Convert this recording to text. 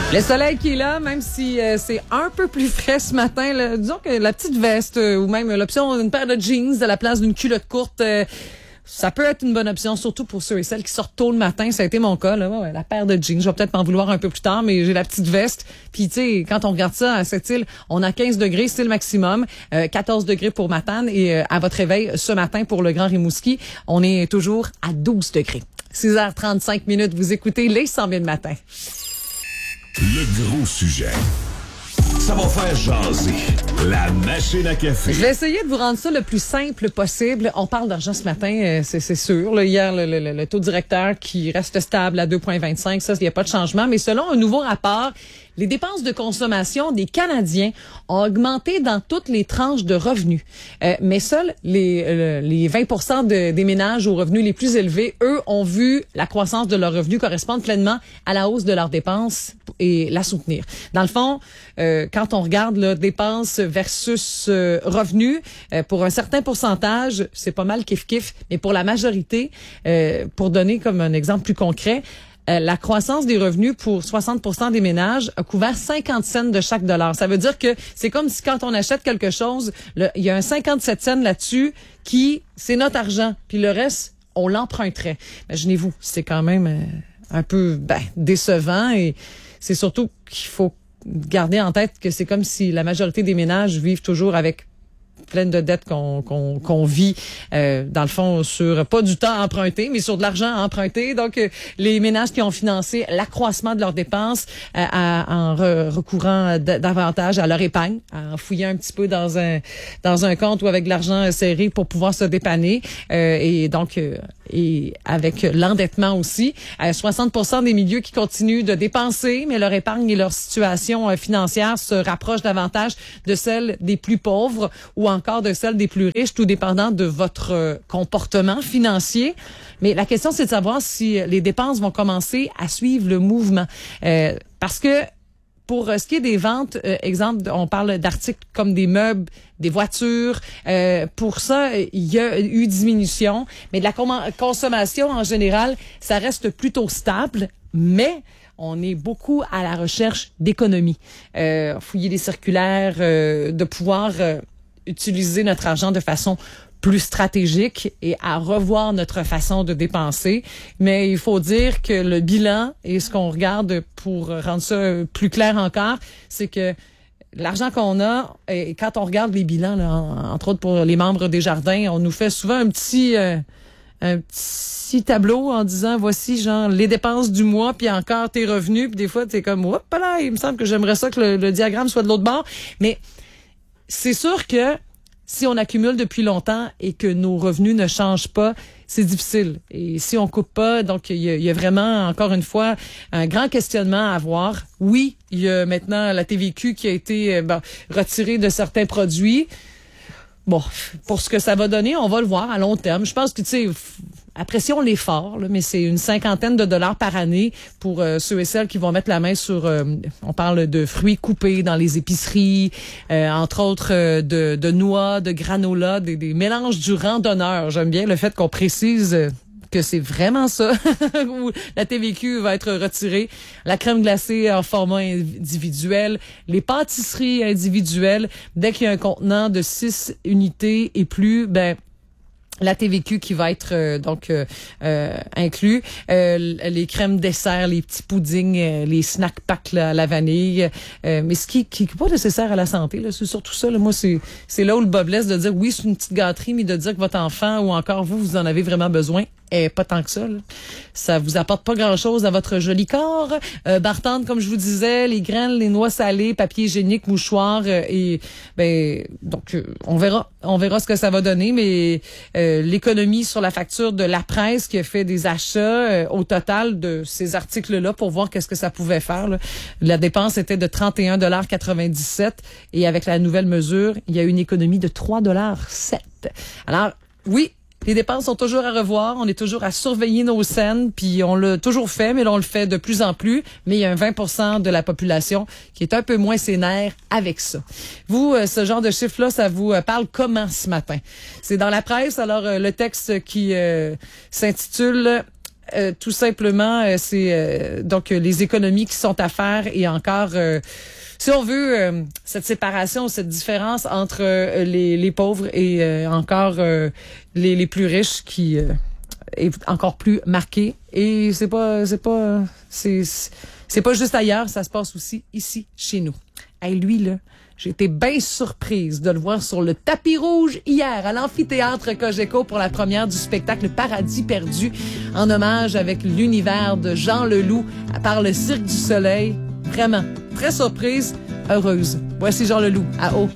Le soleil qui est là, même si c'est un peu plus frais ce matin, là, disons que la petite veste ou même l'option d'une paire de jeans à la place d'une culotte courte, ça peut être une bonne option, surtout pour ceux et celles qui sortent tôt le matin. Ça a été mon cas, là. Ouais, la paire de jeans. Je vais peut-être m'en vouloir un peu plus tard, mais j'ai la petite veste. Puis, tu sais, quand on regarde ça à cette île, on a 15 degrés, c'est le maximum. 14 degrés pour Matane et à votre réveil ce matin pour le Grand Rimouski, on est toujours à 12 degrés. 6h35, vous écoutez les 100 000 matin. Le gros sujet. Ça va faire jaser. La machine à café. Je vais essayer de vous rendre ça le plus simple possible. On parle d'argent ce matin, c'est sûr. Là, hier, le taux directeur qui reste stable à 2,25, ça, il n'y a pas de changement. Mais selon un nouveau rapport, les dépenses de consommation des Canadiens ont augmenté dans toutes les tranches de revenus. Mais seuls les 20% des ménages aux revenus les plus élevés, eux, ont vu la croissance de leurs revenus correspondre pleinement à la hausse de leurs dépenses et la soutenir. Dans le fond, quand on regarde là, dépenses versus revenus, pour un certain pourcentage, c'est pas mal kiff-kiff, mais pour la majorité, pour donner comme un exemple plus concret, la croissance des revenus pour 60% des ménages a couvert 50 cents de chaque dollar. Ça veut dire que c'est comme si quand on achète quelque chose, il y a un 57 cents là-dessus qui, c'est notre argent. Puis le reste, on l'emprunterait. Imaginez-vous, c'est quand même un peu décevant et c'est surtout qu'il faut garder en tête que c'est comme si la majorité des ménages vivent toujours avec pleine de dettes qu'on vit, dans le fond, sur pas du temps emprunté, mais sur de l'argent emprunté. Donc, les ménages qui ont financé l'accroissement de leurs dépenses en recourant davantage à leur épargne, en fouillant un petit peu dans un compte ou avec de l'argent serré pour pouvoir se dépanner. Et donc, et avec l'endettement aussi. 60% des milieux qui continuent de dépenser, mais leur épargne et leur situation financière se rapprochent davantage de celle des plus pauvres ou encore de celle des plus riches, tout dépendant de votre comportement financier. Mais la question, c'est de savoir si les dépenses vont commencer à suivre le mouvement. Parce que pour ce qui est des ventes, exemple, on parle d'articles comme des meubles, des voitures. Pour ça, il y a eu diminution. Mais de la consommation, en général, ça reste plutôt stable. Mais on est beaucoup à la recherche d'économie. Fouiller les circulaires, de pouvoir utiliser notre argent de façon plus stratégique et à revoir notre façon de dépenser. Mais il faut dire que le bilan et ce qu'on regarde pour rendre ça plus clair encore, c'est que l'argent qu'on a, et quand on regarde les bilans, là, entre autres pour les membres des jardins, on nous fait souvent un petit tableau en disant voici genre les dépenses du mois puis encore tes revenus, puis des fois t'es comme hop là, il me semble que j'aimerais ça que le diagramme soit de l'autre bord. Mais c'est sûr que si on accumule depuis longtemps et que nos revenus ne changent pas, c'est difficile. Et si on coupe pas, donc il y a vraiment, encore une fois, un grand questionnement à avoir. Oui, il y a maintenant la TVQ qui a été retirée de certains produits. Bon, pour ce que ça va donner, on va le voir à long terme. Je pense que, tu sais, apprécions l'effort, là, mais c'est une cinquantaine de dollars par année pour ceux et celles qui vont mettre la main sur, on parle de fruits coupés dans les épiceries, entre autres de noix, de granola, des mélanges du randonneur. J'aime bien le fait qu'on précise que c'est vraiment ça, où la TVQ va être retirée, la crème glacée en format individuel, les pâtisseries individuelles, dès qu'il y a un contenant de 6 unités et plus, la TVQ qui va être inclus, les crèmes dessert, les petits puddings, les snack packs là, à la vanille, mais ce qui est pas nécessaire à la santé là, c'est surtout ça là, moi c'est là où le bas blesse de dire oui, c'est une petite gâterie, mais de dire que votre enfant ou encore vous en avez vraiment besoin. Pas tant que ça, là. Ça vous apporte pas grand-chose à votre joli corps. Bartende, comme je vous disais, les graines, les noix salées, papier hygiénique, mouchoirs donc on verra ce que ça va donner, mais l'économie sur la facture de la presse qui a fait des achats au total de ces articles-là pour voir qu'est-ce que ça pouvait faire. Là. La dépense était de 31,97 $ et avec la nouvelle mesure, il y a une économie de 3,07 $. Alors, oui, les dépenses sont toujours à revoir. On est toujours à surveiller nos scènes, puis on l'a toujours fait, mais là, on le fait de plus en plus. Mais il y a un 20% de la population qui est un peu moins sénère avec ça. Vous, ce genre de chiffre-là, ça vous parle comment ce matin? C'est dans la presse. Alors, le texte qui s'intitule tout simplement, c'est donc les économies qui sont à faire et encore, si on veut, cette séparation, cette différence entre les pauvres et encore les plus riches qui est encore plus marquée. Et c'est pas juste ailleurs, ça se passe aussi ici, chez nous. Hey, lui, là, j'ai été bien surprise de le voir sur le tapis rouge hier à l'amphithéâtre Cogeco pour la première du spectacle Paradis perdu, en hommage avec l'univers de Jean Leloup par le Cirque du Soleil. Vraiment, très surprise, heureuse. Voici Jean Leloup à eau.